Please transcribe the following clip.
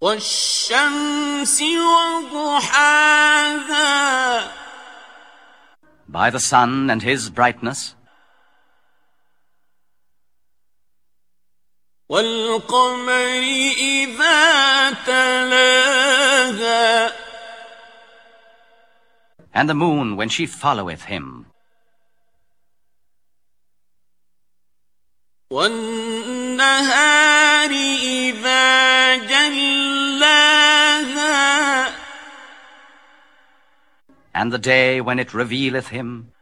والشمس وضحاها By the sun and his brightness, والقمر إذا تلاها and the moon when she followeth him, والنهار إذا جلاها and the day when it revealeth him,